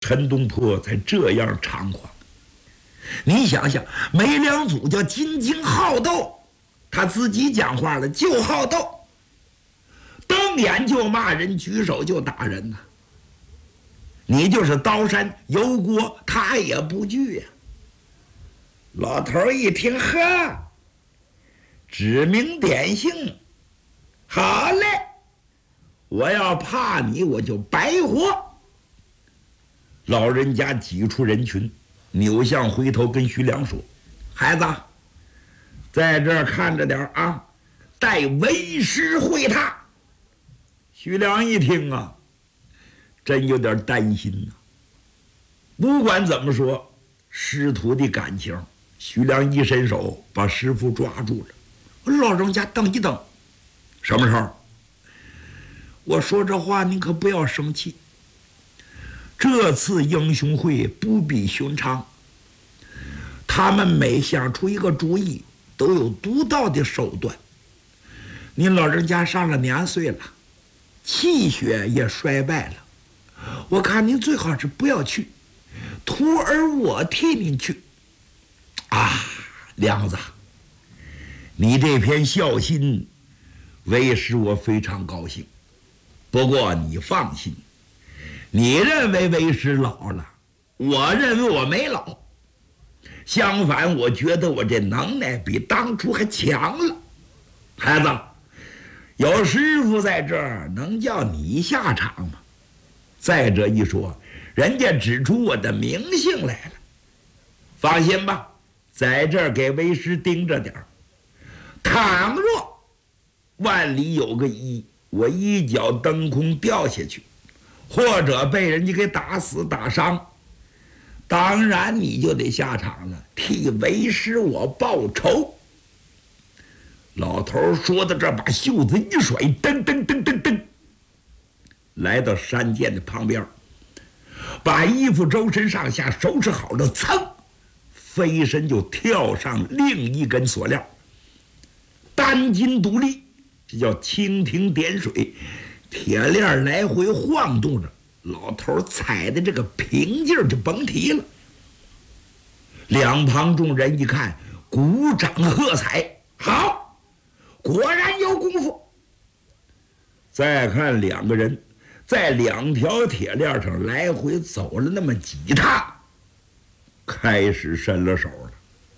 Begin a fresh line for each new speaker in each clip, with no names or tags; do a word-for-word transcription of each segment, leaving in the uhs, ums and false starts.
陈东坡才这样猖狂。你想想，梅良祖叫金睛好斗，他自己讲话了就好斗，瞪眼就骂人，举手就打人呐、啊。你就是刀山油锅，他也不惧呀、啊。老头一听，呵，指名点姓，好嘞，我要怕你，我就白活。老人家挤出人群，扭向回头跟徐良说：“孩子，在这儿看着点啊，待为师会他。”徐良一听啊，真有点担心呐、啊。不管怎么说，师徒的感情，徐良一伸手把师傅抓住了。老人家瞪一瞪：“什么事儿？我说这话您可不要生气。这次英雄会不比寻常，他们每想出一个主意都有独到的手段。您老人家上了年岁了，气血也衰败了，我看您最好是不要去，徒儿我替您去。啊，梁子，你这片孝心，为师我非常高兴。不过你放心，你认为为师老了，我认为我没老。相反，我觉得我这能耐比当初还强了。孩子，有师傅在这儿，能叫你下场吗？再者一说，人家指出我的名姓来了。放心吧，在这儿给为师盯着点儿。倘若万里有个一，我一脚蹬空掉下去，或者被人家给打死打伤，当然你就得下场了，替为师我报仇。老头说到这儿，把袖子一甩，噔噔噔噔噔，来到山涧的旁边，把衣服周身上下收拾好了，噌，飞身就跳上另一根锁链，单筋独立，这叫蜻蜓点水，铁链来回晃动着，老头踩的这个平劲儿就甭提了。两旁众人一看，鼓掌喝彩，好，果然有功夫。再看两个人在两条铁链上来回走了那么几趟，开始伸了手了。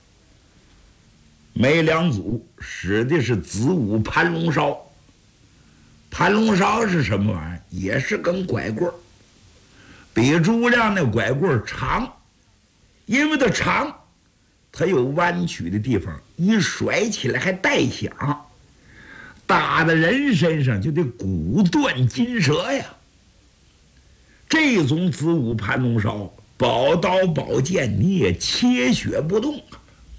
梅良祖使的是子午盘龙梢，盘龙梢是什么玩意儿？也是根拐棍儿，比诸葛亮那拐棍儿长，因为它长，它有弯曲的地方，一甩起来还带响，打在人身上就得骨断筋折呀。这种子午盘龙梢，宝刀宝剑你也切血不动啊。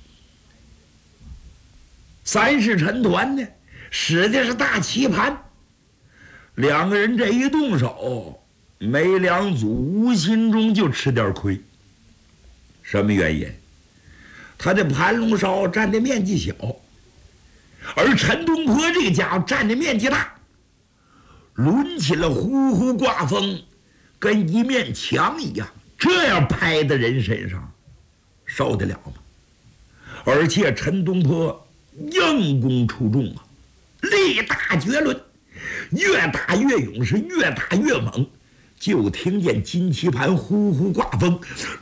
三世陈团呢，使的是大棋盘。两个人这一动手，梅良祖无心中就吃点亏。什么原因？他的盘龙梢占的面积小，而陈东坡这个家伙占的面积大，抡起了呼呼刮风，跟一面墙一样，这样拍在人身上，受得了吗？而且陈东坡硬功出众啊，力大绝伦，越打越勇，是越打越猛。就听见金棋盘呼呼刮风，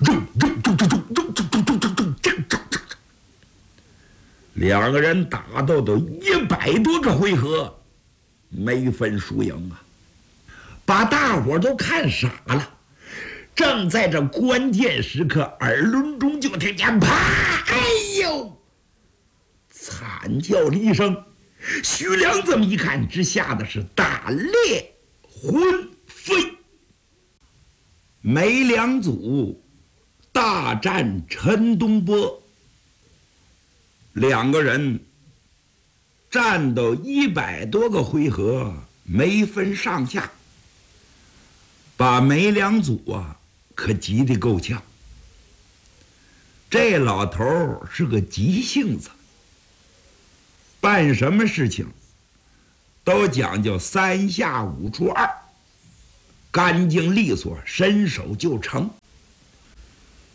两个人打斗都一百多个回合，没分输赢啊，把大伙都看傻了。正在这关键时刻，耳轮中就听见啪，哎呦，惨叫了一声。徐良这么一看，只吓得是大裂魂飞。梅良祖大战陈东坡，两个人战斗一百多个回合，没分上下，把梅良祖啊可急得够呛。这老头是个急性子，办什么事情都讲究三下五除二，干净利索，伸手就成。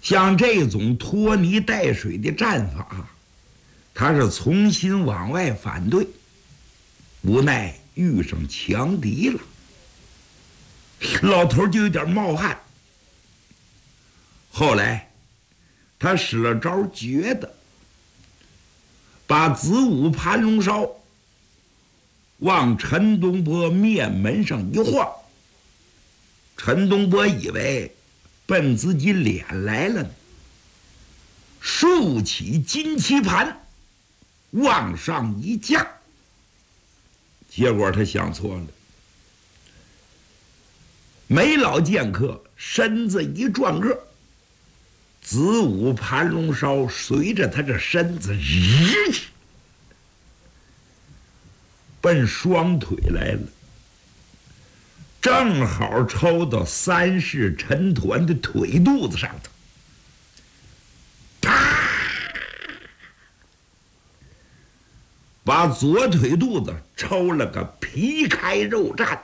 像这种拖泥带水的战法，他是重新往外反对，无奈遇上强敌了，老头就有点冒汗。后来他使了招绝的，把子午盘龙烧往陈东坡面门上一晃，陈东坡以为奔自己脸来了呢，竖起金棋盘往上一架，结果他想错了。梅老剑客身子一转个，子午盘龙烧随着他这身子日起奔双腿来了，正好抽到三世陈抟的腿肚子上头，啪，把左腿肚子抽了个皮开肉绽，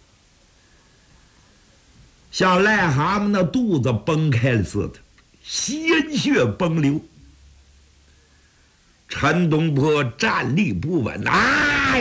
像癞蛤蟆那肚子崩开了似的，鲜血崩流。陈东坡站立不稳，啊！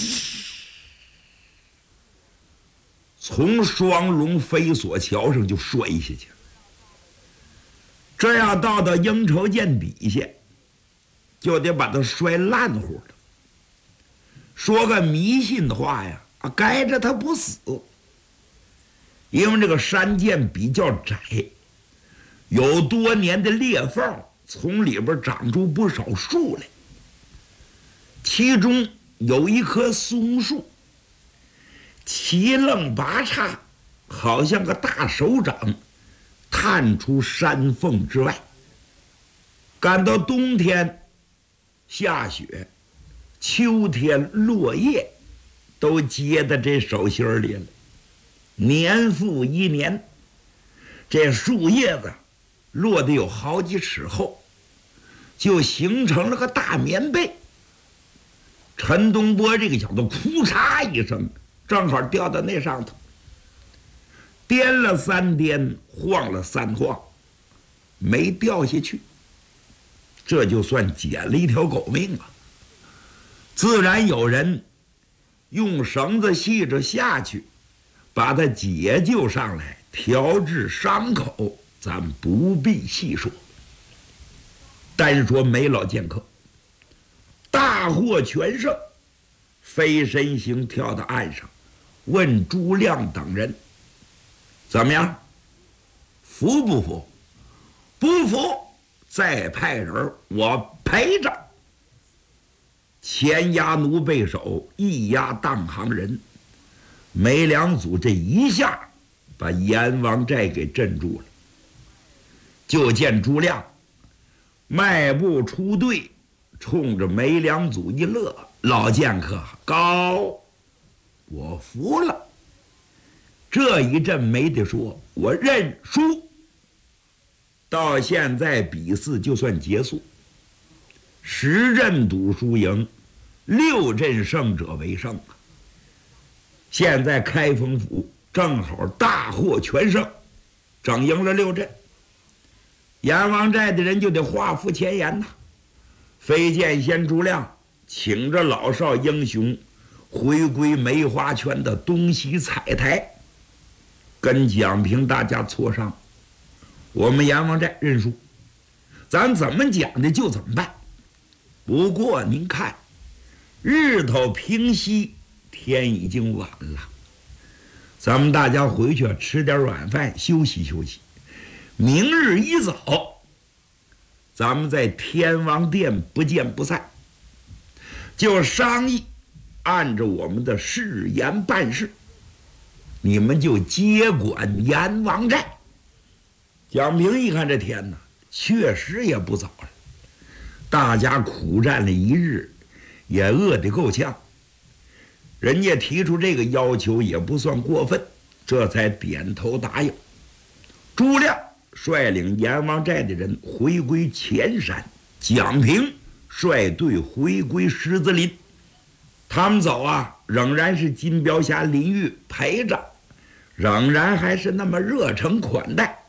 从双龙飞索桥上就摔下去。这样到到应酬涧底下，就得把他摔烂乎了。说个迷信的话呀，啊，该着他不死，因为这个山涧比较窄，有多年的裂缝，从里边长出不少树来，其中有一棵松树，七楞八叉，好像个大手掌探出山缝之外。赶到冬天下雪，秋天落叶，都结到这手心里了。年复一年，这树叶子落得有好几尺厚，就形成了个大棉被。陈东坡这个小子哭嚓一声，正好掉到那上头，颠了三颠，晃了三晃，没掉下去，这就算捡了一条狗命啊！自然有人用绳子系着下去，把他解救上来，调治伤口，咱不必细说。单说梅老剑客大获全胜，飞身行跳到岸上，问朱亮等人怎么样，服不服？不服再派人，我陪着。前押奴背手，一押当行人，梅良祖这一下把阎王寨给镇住了。就见朱亮迈步出队，冲着梅良祖一乐：“老剑客高，我服了。这一阵没得说，我认输。到现在比试就算结束，十阵赌输赢，六阵胜者为胜啊！现在开封府正好大获全胜，整赢了六阵。阎王寨的人就得画符前言呐。飞剑仙朱亮请着老少英雄回归梅花圈的东西彩台，跟蒋平大家磋商，我们阎王寨认输，咱怎么讲的就怎么办。不过您看，日头平西，天已经晚了，咱们大家回去吃点软饭，休息休息。明日一早，咱们在天王殿不见不散，就商议按照我们的誓言办事，你们就接管阎王寨。蒋平一看这天哪，确实也不早了，大家苦战了一日，也饿得够呛，人家提出这个要求也不算过分，这才点头答应。朱亮率领阎王寨的人回归前山，蒋平率队回归狮子林。他们走啊，仍然是金标侠林玉陪着，仍然还是那么热诚款待。